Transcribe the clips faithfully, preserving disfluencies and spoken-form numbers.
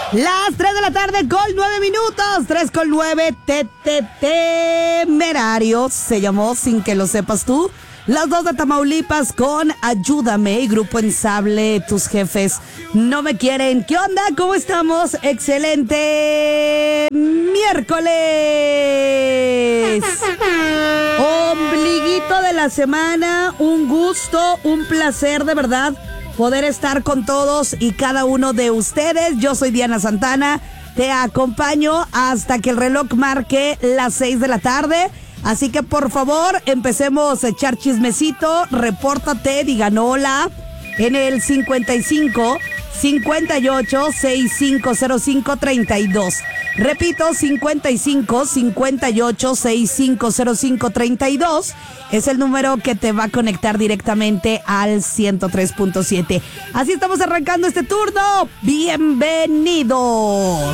Las tres de la tarde con nueve minutos, tres con nueve, te, te, Temerarios, se llamó sin que lo sepas tú. Las dos de Tamaulipas con Ayúdame y Grupo Ensable, tus jefes no me quieren. ¿Qué onda? ¿Cómo estamos? Excelente miércoles. Ombliguito de la semana, un gusto, un placer de verdad poder estar con todos y cada uno de ustedes. Yo soy Diana Santana, te acompaño hasta que el reloj marque las seis de la tarde. Así que por favor, empecemos a echar chismecito, repórtate, digan hola en el cincuenta y cinco, cincuenta y ocho, sesenta y cinco cero cinco, treinta y dos. Repito, cincuenta y cinco, cincuenta y ocho, sesenta y cinco cero cinco, treinta y dos es el número que te va a conectar directamente al ciento tres punto siete. Así estamos arrancando este turno. Bienvenidos.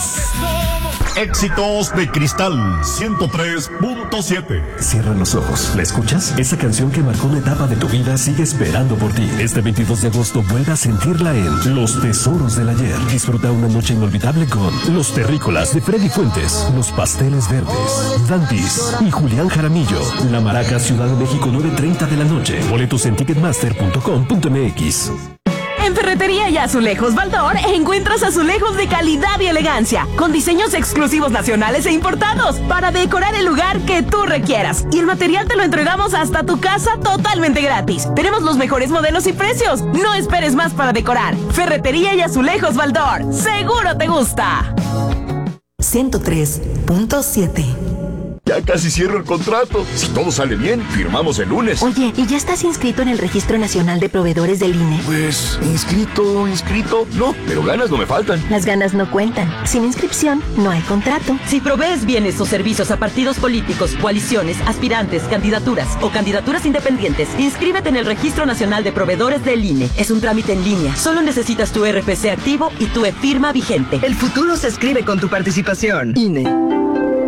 Éxitos de Cristal ciento tres punto siete. Cierra los ojos. ¿La escuchas? Esa canción que marcó una etapa de tu vida sigue esperando por ti. Este veintidós de agosto vuelve a sentirla en Los Tesoros del Ayer. Disfruta una noche inolvidable con Los Terrícolas de Freddy Fuentes, Los Pasteles Verdes, Dantis y Julián Jaramillo. La Maraca, Ciudad de México, nueve treinta de la noche. Boletos en ticketmaster punto com punto m x. En Ferretería y Azulejos Baldor encuentras azulejos de calidad y elegancia, con diseños exclusivos nacionales e importados, para decorar el lugar que tú requieras. Y el material te lo entregamos hasta tu casa totalmente gratis. Tenemos los mejores modelos y precios. No esperes más para decorar. Ferretería y Azulejos Baldor. ¡Seguro te gusta! ciento tres punto siete. Ya casi cierro el contrato. Si todo sale bien, firmamos el lunes. Oye, ¿y ya estás inscrito en el Registro Nacional de Proveedores del I N E? Pues, inscrito, inscrito, no, pero ganas no me faltan. Las ganas no cuentan. Sin inscripción, no hay contrato. Si provees bienes o servicios a partidos políticos, coaliciones, aspirantes, candidaturas o candidaturas independientes, inscríbete en el Registro Nacional de Proveedores del I N E. Es un trámite en línea. Solo necesitas tu R F C activo y tu e-firma vigente. El futuro se escribe con tu participación. I N E.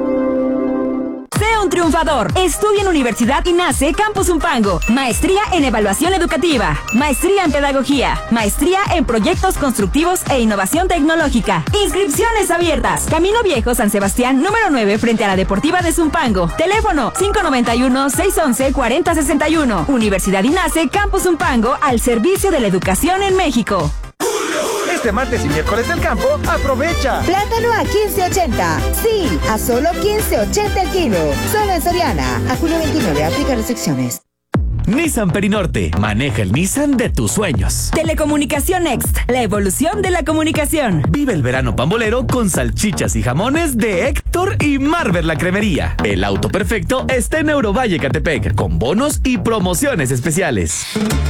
Sé un triunfador. Estudia en Universidad INACE Campus Zumpango. Maestría en Evaluación Educativa. Maestría en Pedagogía. Maestría en Proyectos Constructivos e Innovación Tecnológica. Inscripciones abiertas. Camino Viejo, San Sebastián, número nueve, frente a la Deportiva de Zumpango. Teléfono cinco nueve uno, seis uno uno, cuatro cero seis uno. Universidad INACE Campus Zumpango, al servicio de la educación en México. Este martes y miércoles del campo, aprovecha. Plátano a quince ochenta. Sí, a solo quince ochenta el kilo. Solo en Soriana. A julio veintinueve, aplica restricciones. Nissan Perinorte. Maneja el Nissan de tus sueños. Telecomunicación Next. La evolución de la comunicación. Vive el verano pambolero con salchichas y jamones de Héctor y Marvel la Cremería. El auto perfecto está en Eurovalle Catepec, con bonos y promociones especiales.